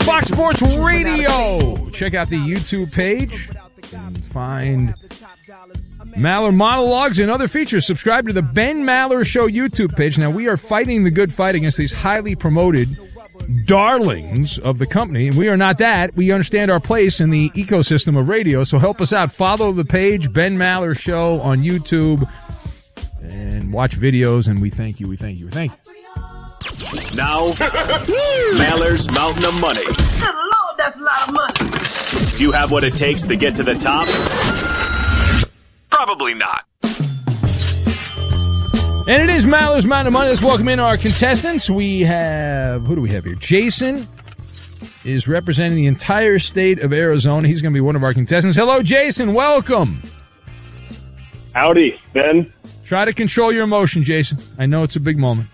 Fox Sports Radio. Check out the YouTube page and find Maller monologues and other features. Subscribe to the Ben Maller Show YouTube page. Now, we are fighting the good fight against these highly promoted darlings of the company, and we are not that. We understand our place in the ecosystem of radio, so help us out. Follow the page, Ben Maller Show on YouTube, and watch videos, and we thank you, we thank you, we thank you. Now, Maller's Mountain of Money. Good Lord, that's a lot of money. Do you have what it takes to get to the top? Probably not. And it is Maller's Mountain of Money. Let's welcome in our contestants. We have, who do we have here? Jason is representing the entire state of Arizona. He's going to be one of our contestants. Hello, Jason. Welcome. Howdy, Ben. Try to control your emotion, Jason. I know it's a big moment.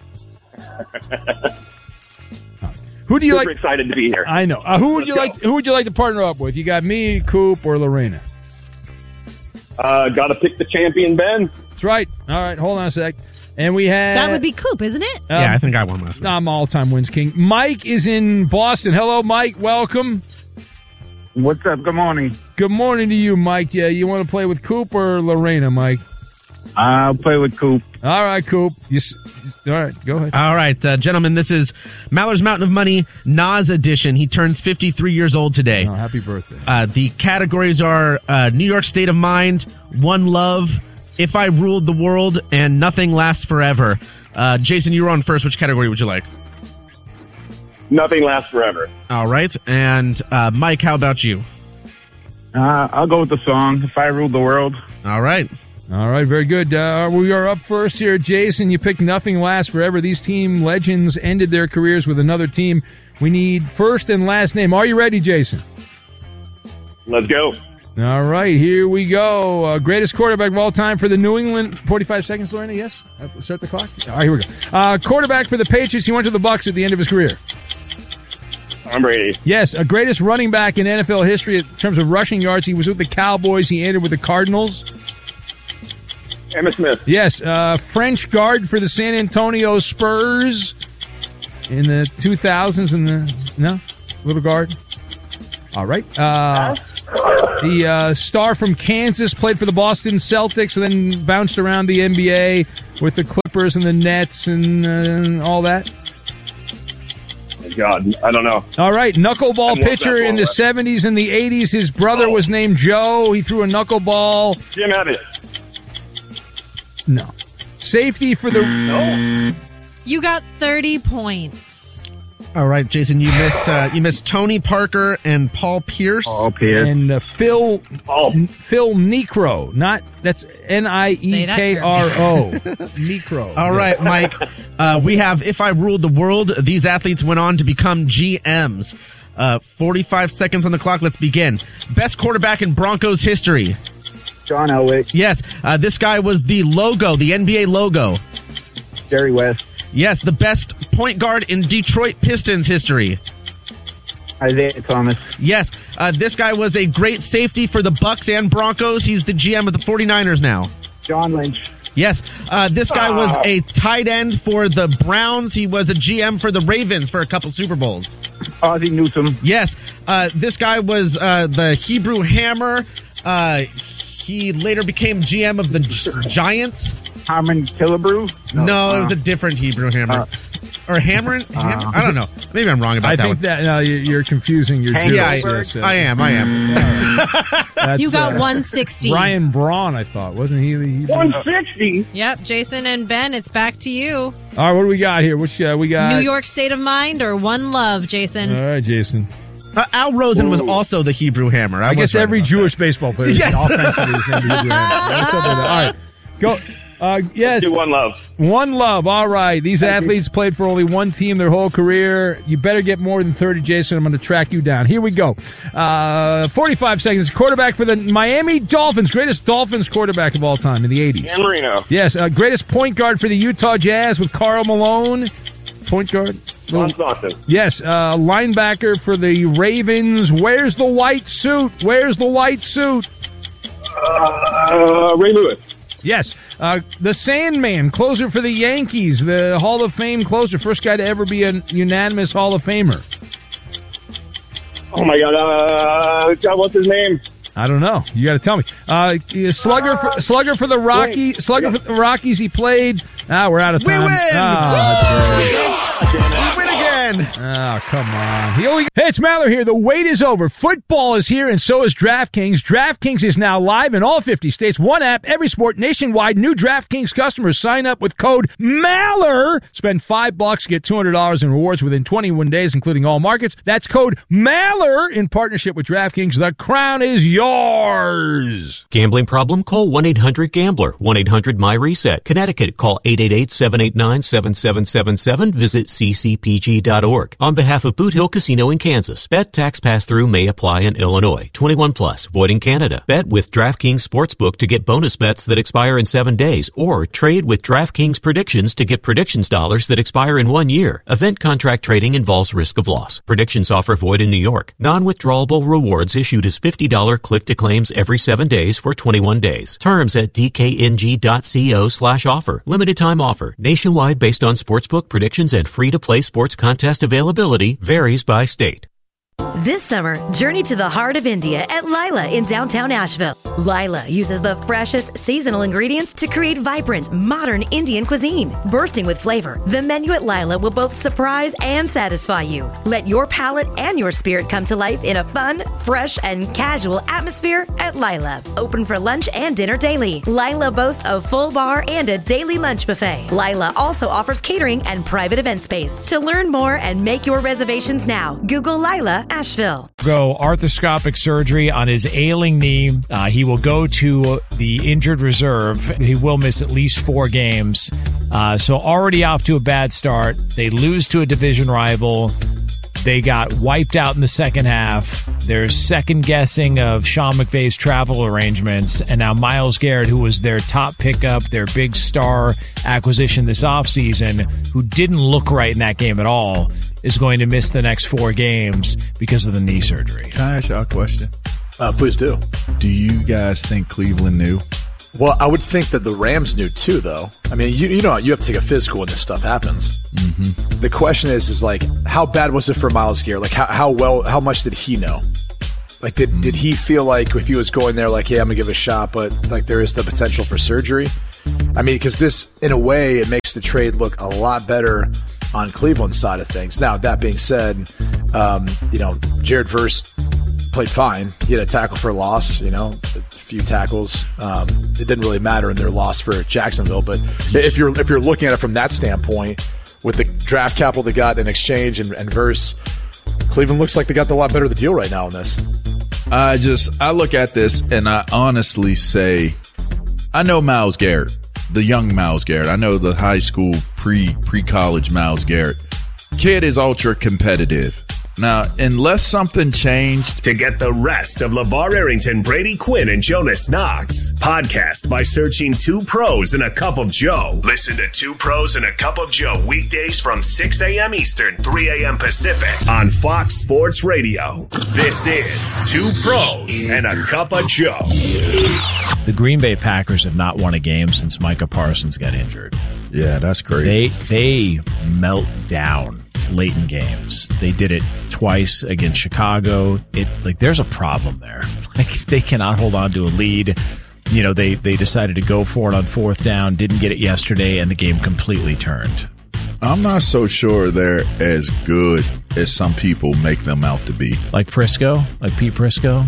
Who do you Super like? excited to be here. I know. Who would you like? Who would you like to partner up with? You got me, Coop, or Lorena? Got to pick the champion, Ben. That's right. All right, hold on a sec. And we have That would be Coop, isn't it? Yeah, I think I won last week. I'm all-time wins king. Mike is in Boston. Hello, Mike. Welcome. What's up? Good morning. Good morning to you, Mike. Yeah, you want to play with Coop or Lorena, Mike? I'll play with Coop. All right, Coop. All right, go ahead. All right, gentlemen, this is Maller's Mountain of Money, Nas edition. He turns 53 years old today. Oh, happy birthday. The categories are New York State of Mind, One Love, If I Ruled the World, and Nothing Lasts Forever. Jason, you were on first. Which category would you like? Nothing lasts forever. All right. And Mike, how about you? I'll go with the song, If I Ruled the World. All right. All right, very good. We are up first here. Jason, you picked Nothing Lasts Forever. These team legends ended their careers with another team. We need first and last name. Are you ready, Jason? Let's go. All right, here we go. Greatest quarterback of all time for the New England. 45 seconds, Lorena, yes? Start the clock? All right, here we go. Quarterback for the Patriots. He went to the Bucs at the end of his career. Tom Brady. Yes, greatest running back in NFL history in terms of rushing yards. He was with the Cowboys. He ended with the Cardinals. Emmitt Smith. Yes, French guard for the San Antonio Spurs in the 2000s. No? Little guard? All right. The star from Kansas played for the Boston Celtics and then bounced around the NBA with the Clippers and the Nets and all that. God, I don't know. All right, knuckleball pitcher in the 70s and the 80s. His brother was named Joe. He threw a knuckleball. Jim Abbott. No. Safety for the... No. You got 30 points. All right, Jason, you missed Tony Parker and Paul Pierce. And Phil Niekro. That's Nikro. Niekro. All right, Mike. We have If I Ruled the World. These athletes went on to become GMs. 45 seconds on the clock. Let's begin. Best quarterback in Broncos history. John Elway. Yes. This guy was the logo, the NBA logo. Jerry West. Yes. The best point guard in Detroit Pistons history. Isaiah Thomas. Yes. This guy was a great safety for the Bucks and Broncos. He's the GM of the 49ers now. John Lynch. Yes. This guy was a tight end for the Browns. He was a GM for the Ravens for a couple Super Bowls. Ozzie Newsome. Yes. This guy was the Hebrew Hammer. He later became GM of the Giants. Harmon Killebrew? No, it was a different Hebrew Hammer. Or Hammer? I don't know. Maybe I'm wrong about that one. I think that no, you're confusing your Yeah, I am. You got 160. Ryan Braun, I thought. Wasn't he the Hebrew? 160? Yep, Jason and Ben, it's back to you. All right, what do we got here? Which we got? New York State of Mind or One Love, Jason? All right, Jason. Al Rosen was also the Hebrew Hammer. I guess every Jewish baseball player is offensively the Hebrew Hammer. All right, go. Yes. Do One Love. One Love. All right. These athletes played for only one team their whole career. You better get more than 30, Jason. I'm going to track you down. Here we go. 45 seconds. Quarterback for the Miami Dolphins. Greatest Dolphins quarterback of all time in the 80s. Dan Marino. Yes. Greatest point guard for the Utah Jazz with Karl Malone. Point guard. Ron Johnson. Yes. Linebacker for the Ravens. Where's the white suit? Where's the white suit? Ray Lewis. Yes. The Sandman, closer for the Yankees, the Hall of Fame closer, first guy to ever be a unanimous Hall of Famer. Oh my God! What's his name? I don't know. You got to tell me. Slugger for the Rockies. He played. We're out of time. We win. We win again. Oh, come on. Hey, it's Maller here. The wait is over. Football is here, and so is DraftKings. DraftKings is now live in all 50 states. One app, every sport, nationwide. New DraftKings customers sign up with code MALLER. Spend $5, get $200 in rewards within 21 days, including all markets. That's code MALLER in partnership with DraftKings. The crown is yours. Gambling problem? Call 1-800-GAMBLER. 1-800-MY-RESET. Connecticut, call 888-789-7777. Visit ccpg.org. On behalf of Boot Hill Casino in Kansas, bet tax pass-through may apply in Illinois. 21 plus, void in Canada. Bet with DraftKings Sportsbook to get bonus bets that expire in 7 days, or trade with DraftKings Predictions to get predictions dollars that expire in 1 year. Event contract trading involves risk of loss. Predictions offer void in New York. Non-withdrawable rewards issued as $50 click-to-claims every 7 days for 21 days. Terms at dkng.co/offer. Limited time offer. Nationwide based on sportsbook predictions and free-to-play sports contest availability. Varies by state. This summer, journey to the heart of India at Lila in downtown Asheville. Lila uses the freshest seasonal ingredients to create vibrant, modern Indian cuisine. Bursting with flavor, the menu at Lila will both surprise and satisfy you. Let your palate and your spirit come to life in a fun, fresh, and casual atmosphere at Lila. Open for lunch and dinner daily. Lila boasts a full bar and a daily lunch buffet. Lila also offers catering and private event space. To learn more and make your reservations now, Google Lila Asheville. Go arthroscopic surgery on his ailing knee. He will go to the injured reserve. He will miss at least 4 games. So already off to a bad start. They lose to a division rival. They got wiped out in the second half. There's second guessing of Sean McVay's travel arrangements. And now Myles Garrett, who was their top pickup, their big star acquisition this offseason, who didn't look right in that game at all, is going to miss the next 4 games because of the knee surgery. Can I ask y'all a question? Please do. Do you guys think Cleveland knew? Well, I would think that the Rams knew too, though. I mean, you know, you have to take a physical when this stuff happens. Mm-hmm. The question is like, how bad was it for Myles Garrett? Like, how much did he know? Like, did he feel like if he was going there, like, hey, I'm gonna give it a shot, but like there is the potential for surgery? I mean, because this, in a way, it makes the trade look a lot better on Cleveland's side of things. Now, that being said, Jared Verse played fine. He had a tackle for a loss, a few tackles. It didn't really matter in their loss for Jacksonville. But if you're looking at it from that standpoint, with the draft capital they got in exchange and Verse, Cleveland looks like they got a lot better of the deal right now in this. I look at this and I honestly say, I know Myles Garrett, the young Myles Garrett. I know the high school pre-college Myles Garrett. Kid is ultra competitive. Now, unless something changed. To get the rest of LeVar Arrington, Brady Quinn, and Jonas Knox, podcast by searching 2 Pros and a Cup of Joe. Listen to 2 Pros and a Cup of Joe weekdays from 6 a.m. Eastern, 3 a.m. Pacific on Fox Sports Radio. This is 2 Pros and a Cup of Joe. The Green Bay Packers have not won a game since Micah Parsons got injured. Yeah, that's crazy. They melt down late in games. They did it twice against Chicago. There's a problem there. They cannot hold on to a lead. They decided to go for it on 4th down, didn't get it yesterday, and the game completely turned. I'm not so sure they're as good as some people make them out to be. Like Prisco? Like Pete Prisco?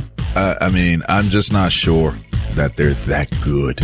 I'm just not sure that they're that good.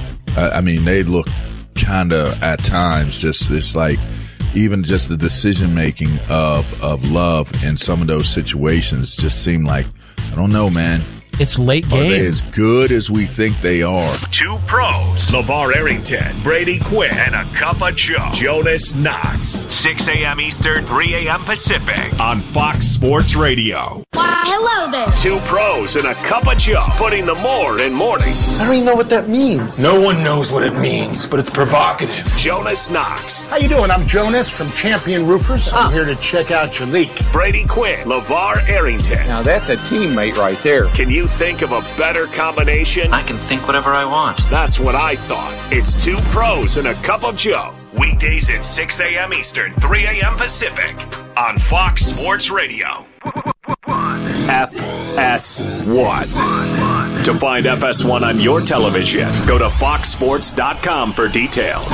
They look kind of at times it's like even just the decision making of Love in some of those situations just seem like, I don't know, man. It's late game. Are they as good as we think they are? 2 Pros, LeVar Arrington, Brady Quinn, and a Cup of Joe. Jonas Knox, 6 a.m. Eastern, 3 a.m. Pacific on Fox Sports Radio. Hello there. 2 Pros and a Cup of Joe, putting the more in mornings. I don't even know what that means. No one knows what it means, but it's provocative. Jonas Knox. How you doing? I'm Jonas from Champion Roofers. I'm here to check out your leak. Brady Quinn, LeVar Arrington. Now that's a teammate right there. Can you think of a better combination? I can think whatever I want. That's what I thought. It's 2 Pros and a Cup of Joe. Weekdays at 6 a.m. Eastern, 3 a.m. Pacific on Fox Sports Radio. FS1. To find FS1 on your television, go to foxsports.com for details.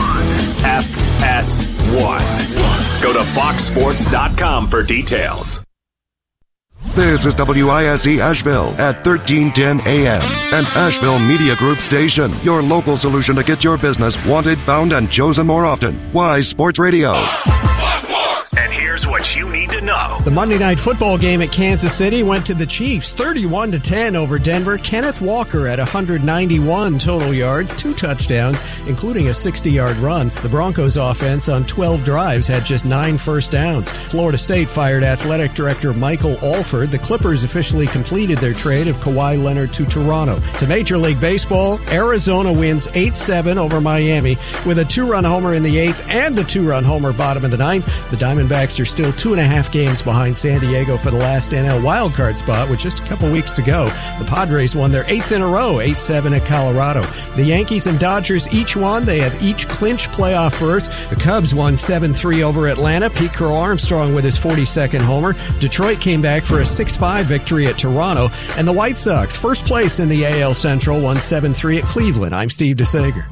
FS1. Go to foxsports.com for details. This is WISE Asheville at 1310 AM, an Asheville Media Group station. Your local solution to get your business wanted, found, and chosen more often. Wise Sports Radio. And here's what you need to know. The Monday Night Football game at Kansas City went to the Chiefs, 31-10 over Denver. Kenneth Walker at 191 total yards, 2 touchdowns, including a 60-yard run. The Broncos offense on 12 drives had just 9 first downs. Florida State fired athletic director Michael Alford. The Clippers officially completed their trade of Kawhi Leonard to Toronto. To Major League Baseball, Arizona wins 8-7 over Miami with a 2-run homer in the 8th and a 2-run homer bottom of the 9th. The Diamondbacks are still 2.5 games behind San Diego for the last NL wildcard spot with just a couple weeks to go. The Padres won their 8th in a row, 8-7 at Colorado. The Yankees and Dodgers each won. They have each clinched playoff berths. The Cubs won 7-3 over Atlanta. Pete Crow Armstrong with his 42nd homer. Detroit came back for a 6-5 victory at Toronto. And the White Sox, first place in the AL Central, won 7-3 at Cleveland. I'm Steve DeSager.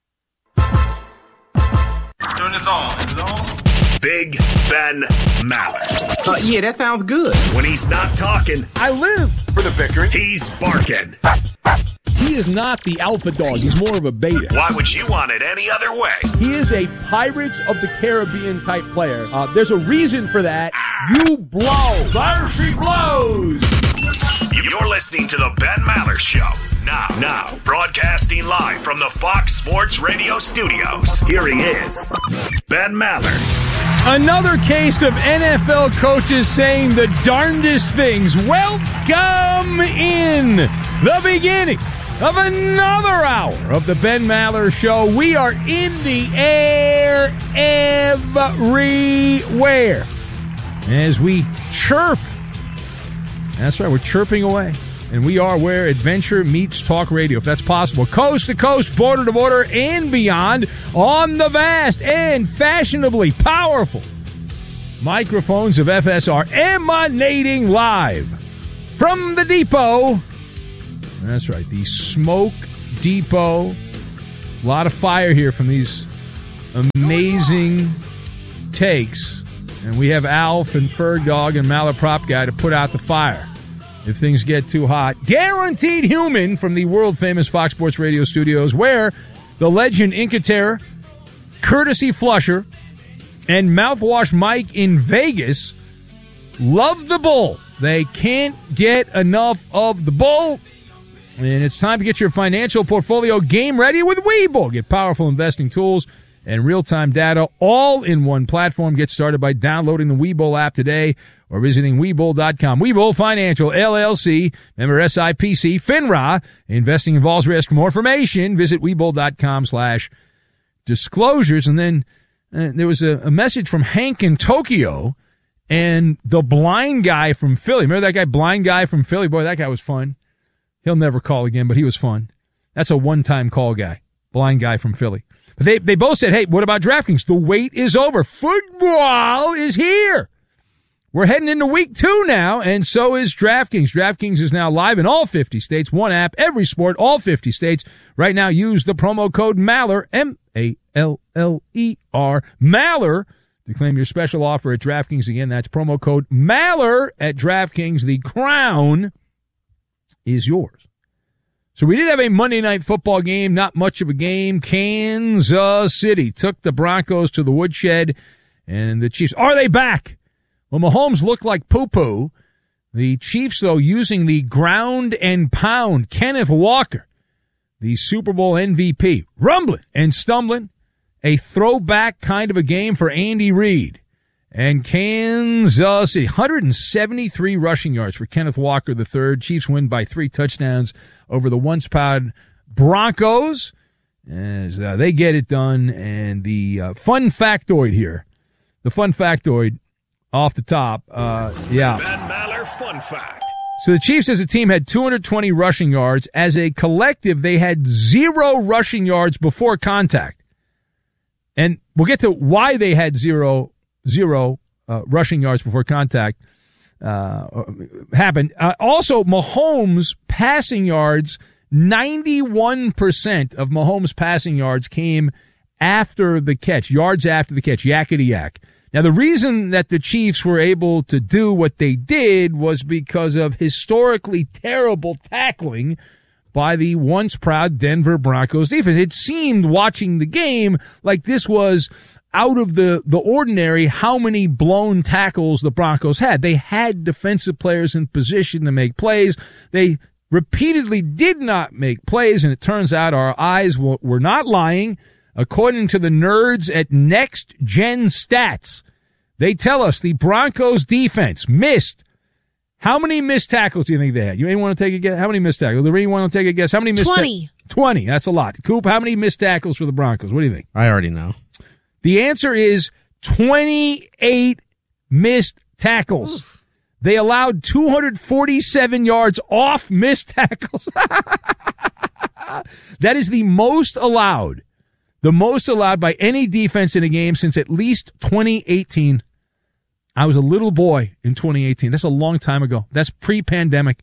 Turn this on. Big Ben Maller. Yeah, that sounds good. When he's not talking, I live for the victory. He's barking. He is not the alpha dog. He's more of a beta. Why would you want it any other way? He is a Pirates of the Caribbean type player. There's a reason for that. You blow. There she blows. You're listening to the Ben Maller Show. Now, broadcasting live from the Fox Sports Radio studios. Here he is, Ben Maller. Another case of NFL coaches saying the darndest things. Welcome in the beginning of another hour of the Ben Maller Show. We are in the air everywhere as we chirp. That's right, we're chirping away. And we are where adventure meets talk radio, if that's possible. Coast to coast, border to border, and beyond on the vast and fashionably powerful microphones of FSR, emanating live from the depot. That's right, the Smoke Depot. A lot of fire here from these amazing takes. And we have Alf and Ferg Dog and Malaprop Guy to put out the fire if things get too hot. Guaranteed Human from the world-famous Fox Sports Radio studios, where the legend Inca Terror, Courtesy Flusher, and Mouthwash Mike in Vegas love the bull. They can't get enough of the bull. And it's time to get your financial portfolio game ready with Webull. Get powerful investing tools and real-time data all in one platform. Get started by downloading the Webull app today or visiting Webull.com. Webull Financial, LLC, member SIPC, FINRA. Investing involves risk. For more information, visit Webull.com/disclosures. And then there was a message from Hank in Tokyo and the blind guy from Philly. Remember that guy, blind guy from Philly? Boy, that guy was fun. He'll never call again, but he was fun. That's a one-time call guy, blind guy from Philly. But they both said, hey, what about DraftKings? The wait is over. Football is here. We're heading into week 2 now, and so is DraftKings. DraftKings is now live in all 50 states. One app, every sport, all 50 states. Right now, use the promo code MALLER, M-A-L-L-E-R, MALLER, to claim your special offer at DraftKings. Again, that's promo code MALLER at DraftKings. The crown is yours. So we did have a Monday Night Football game, not much of a game. Kansas City took the Broncos to the woodshed, and the Chiefs, are they back? Well, Mahomes looked like poo-poo. The Chiefs, though, using the ground and pound. Kenneth Walker, the Super Bowl MVP, rumbling and stumbling. A throwback kind of a game for Andy Reid. And Kansas City, 173 rushing yards for Kenneth Walker III. Chiefs win by 3 touchdowns over the once-proud Broncos as they get it done. And the fun factoid here, off the top, Ben Maller Fun Fact. So the Chiefs as a team had 220 rushing yards. As a collective, they had 0 rushing yards before contact. And we'll get to why they had zero rushing yards before contact happened. Also, Mahomes' passing yards, 91% of Mahomes' passing yards came after the catch, yards after the catch, yakety yak. Now, the reason that the Chiefs were able to do what they did was because of historically terrible tackling by the once proud Denver Broncos defense. It seemed, watching the game, like this was out of the ordinary how many blown tackles the Broncos had. They had defensive players in position to make plays. They repeatedly did not make plays, and it turns out our eyes were not lying. According to the nerds at Next Gen Stats, they tell us the Broncos defense missed. How many missed tackles do you think they had? You may want to take a guess. How many missed tackles? Lorraine, want to take a guess? How many missed 20. 20. That's a lot. Coop, how many missed tackles for the Broncos? What do you think? I already know. The answer is 28 missed tackles. Oof. They allowed 247 yards off missed tackles. That is the most allowed by any defense in a game since at least 2018. I was a little boy in 2018. That's a long time ago. That's pre-pandemic.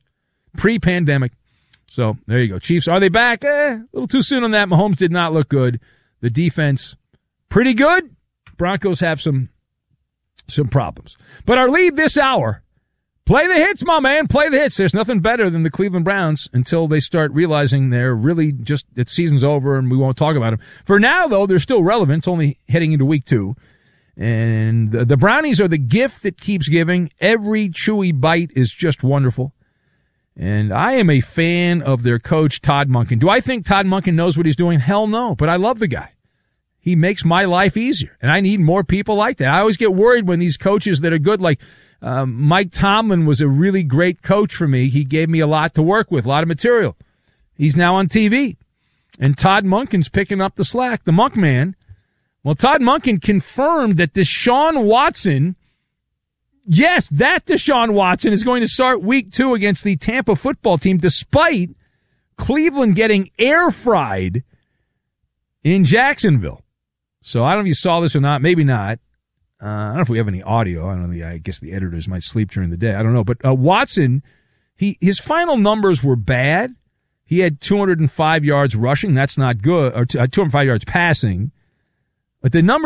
So there you go. Chiefs, are they back? A little too soon on that. Mahomes did not look good. The defense, pretty good. Broncos have some problems. But our lead this hour, play the hits, my man. Play the hits. There's nothing better than the Cleveland Browns until they start realizing they're really just, that season's over and we won't talk about them. For now, though, they're still relevant. It's only heading into week 2. And the Brownies are the gift that keeps giving. Every chewy bite is just wonderful. And I am a fan of their coach, Todd Monken. Do I think Todd Monken knows what he's doing? Hell no. But I love the guy. He makes my life easier. And I need more people like that. I always get worried when these coaches that are good, like Mike Tomlin was a really great coach for me. He gave me a lot to work with, a lot of material. He's now on TV. And Todd Monken's picking up the slack. The Monk Man. Well, Todd Monken confirmed that Deshaun Watson, yes, that Deshaun Watson is going to start week 2 against the Tampa football team, despite Cleveland getting air fried in Jacksonville. So I don't know if you saw this or not. Maybe not. I don't know if we have any audio. I don't know. I guess the editors might sleep during the day. I don't know. But Watson, his final numbers were bad. He had 205 yards rushing. That's not good. Or 205 yards passing. But the number